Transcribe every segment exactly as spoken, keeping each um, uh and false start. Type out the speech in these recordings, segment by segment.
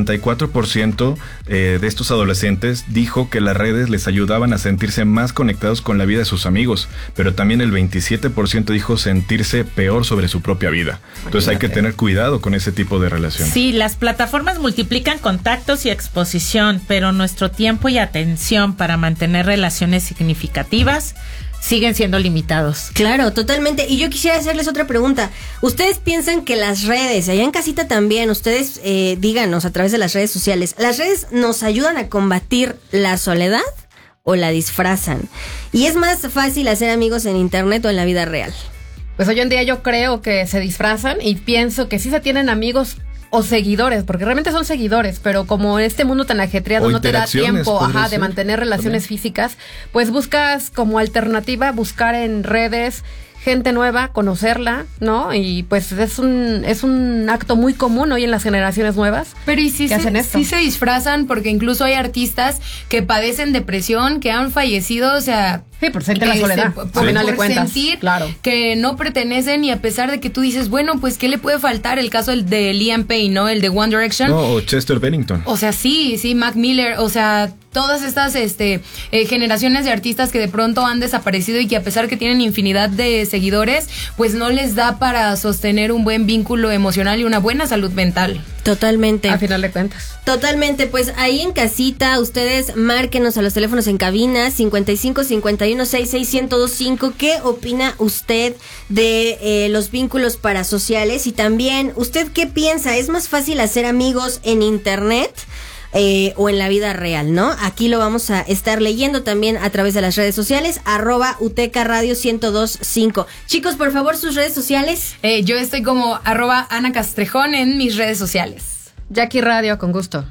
sesenta y cuatro por ciento eh, de estos adolescentes dijo que las redes les ayudaban a sentirse más conectados con la vida de sus amigos, pero también el veintisiete por ciento dijo sentirse peor sobre su propia vida. Entonces hay que tener cuidado con ese tipo de relaciones. Sí, las plataformas multiplican contactos y exposición, pero nuestro tiempo y atención para mantener relaciones significativas siguen siendo limitados. Claro, totalmente. Y yo quisiera hacerles otra pregunta. ¿Ustedes piensan que las redes, allá en casita también, ustedes eh, díganos a través de las redes sociales, ¿las redes nos ayudan a combatir la soledad o la disfrazan? ¿Y es más fácil hacer amigos en internet o en la vida real? Pues hoy en día yo creo que se disfrazan y pienso que sí se tienen amigos o seguidores, porque realmente son seguidores, pero como este mundo tan ajetreado o no te da tiempo ajá, de ser, mantener relaciones también físicas, pues buscas como alternativa buscar en redes gente nueva, conocerla, ¿no? Y pues es un es un acto muy común hoy en las generaciones nuevas. Pero y sí que se, hacen esto. sí se disfrazan, porque incluso hay artistas que padecen depresión, que han fallecido, o sea... Sí, por sentir la soledad, por, por, por cuentas, sentir claro. que no pertenecen, y a pesar de que tú dices, bueno, pues ¿qué le puede faltar? El caso de Liam Payne, ¿no? El de One Direction. No, o Chester Bennington. O sea, sí, sí, Mac Miller, o sea, todas estas este eh, generaciones de artistas que de pronto han desaparecido y que a pesar que tienen infinidad de seguidores, pues no les da para sostener un buen vínculo emocional y una buena salud mental. Totalmente. A final de cuentas. Totalmente, pues ahí en casita, ustedes márquenos a los teléfonos en cabina cincuenta y cinco cincuenta y uno sesenta y seis ciento veinticinco. ¿Qué opina usted de eh, los vínculos parasociales? Y también, ¿usted qué piensa? ¿Es más fácil hacer amigos en internet eh, o en la vida real, no? Aquí lo vamos a estar leyendo también a través de las redes sociales, arroba Uteca Radio ciento dos punto cinco. Chicos, por favor, sus redes sociales. Eh, yo estoy como arroba Ana Castrejón en mis redes sociales. Jackie Radio, con gusto.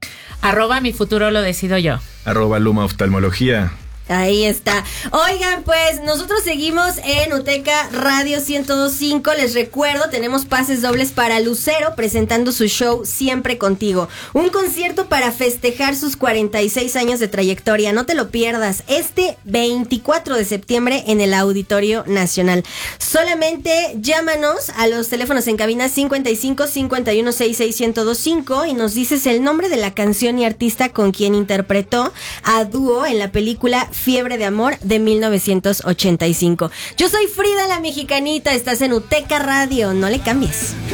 Arroba mi futuro lo decido yo. Arroba Luma Oftalmología. Ahí está. Oigan, pues nosotros seguimos en Uteca Radio ciento dos punto cinco. Les recuerdo, tenemos pases dobles para Lucero presentando su show Siempre Contigo. Un concierto para festejar sus cuarenta y seis años de trayectoria. No te lo pierdas. Este veinticuatro de septiembre en el Auditorio Nacional. Solamente llámanos a los teléfonos en cabina cincuenta y cinco cincuenta y uno sesenta y seis ciento veinticinco y nos dices el nombre de la canción y artista con quien interpretó a dúo en la película Fiebre de Amor de mil novecientos ochenta y cinco. Yo soy Frida la Mexicanita, estás en Uteca Radio, no le cambies.